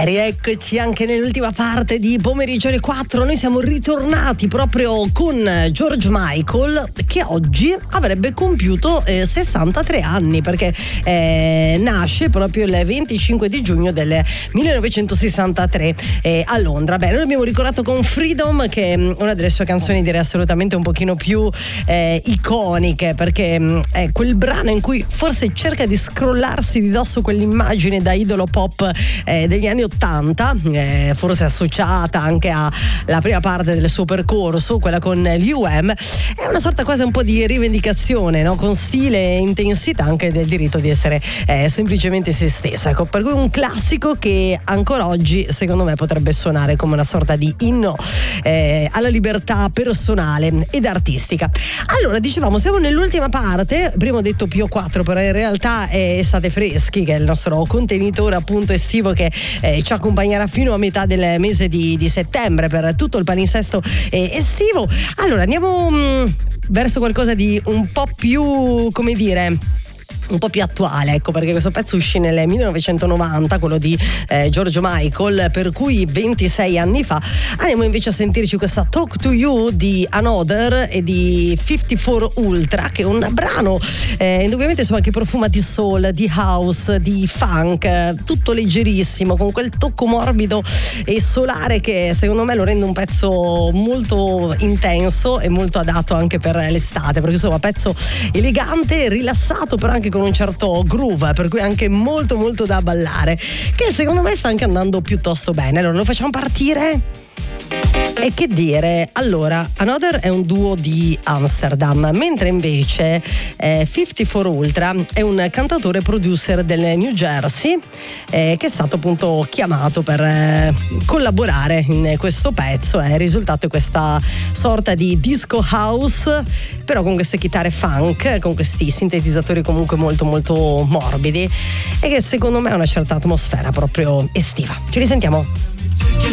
Rieccoci anche nell'ultima parte di Pomeriggio alle 4. Noi siamo ritornati proprio con George Michael, che oggi avrebbe compiuto 63 anni, perché nasce proprio il 25 di giugno del 1963 a Londra. Beh, noi l'abbiamo ricordato con Freedom, che è una delle sue canzoni direi assolutamente un pochino più iconiche, perché è quel brano in cui forse cerca di scrollarsi di dosso quell'immagine da idolo pop degli anni 80, forse associata anche alla prima parte del suo percorso, quella con gli UM. È una sorta quasi un po' di rivendicazione, no? Con stile e intensità anche del diritto di essere semplicemente se stesso. Ecco, per cui un classico che ancora oggi secondo me potrebbe suonare come una sorta di inno alla libertà personale ed artistica. Allora, dicevamo, siamo nell'ultima parte. Prima ho detto Pio 4, però in realtà è Estate Freschi, che è il nostro contenitore appunto estivo, che ci accompagnerà fino a metà del mese di settembre per tutto il palinsesto estivo. Allora andiamo verso qualcosa di un po' più, come dire, un po' più attuale, ecco, perché questo pezzo uscì nel 1990, quello di George Michael, per cui 26 anni fa. Andiamo invece a sentirci questa Talk to You di Another e di 54 Ultra, che è un brano indubbiamente insomma che profuma di soul, di house, di funk, tutto leggerissimo, con quel tocco morbido e solare che secondo me lo rende un pezzo molto intenso e molto adatto anche per l'estate, perché insomma pezzo elegante, rilassato, però anche con un certo groove, per cui anche molto molto da ballare, che secondo me sta anche andando piuttosto bene. Allora lo facciamo partire? E che dire, allora Another è un duo di Amsterdam, mentre invece 54 Ultra è un cantautore producer del New Jersey che è stato appunto chiamato per collaborare in questo pezzo. Il risultato è questa sorta di disco house, però con queste chitarre funk, con questi sintetizzatori comunque molto molto morbidi, e che secondo me ha una certa atmosfera proprio estiva. Ci risentiamo.